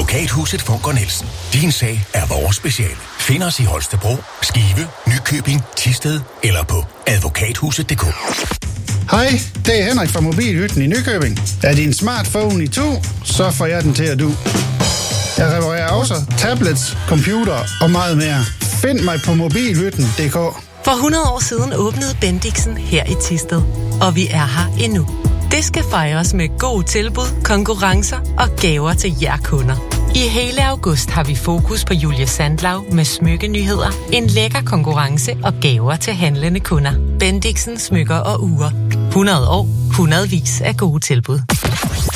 Advokathuset Funker Nielsen. Din sag er vores speciale. Find os i Holstebro, Skive, Nykøbing, Thisted eller på advokathuset.dk. Hej, det er Henrik fra Mobilhytten i Nykøbing. Er din smartphone i to, så får jeg den til at du. Jeg reparerer også tablets, computer og meget mere. Find mig på mobilhytten.dk. For 100 år siden åbnede Bendixen her i Thisted, og vi er her endnu. Det skal fejres med gode tilbud, konkurrencer og gaver til jer kunder. I hele august har vi fokus på Julie Sandlau med smykkenyheder, en lækker konkurrence og gaver til handlende kunder. Bendixen smykker og ure. 100 år, hundredvis af gode tilbud.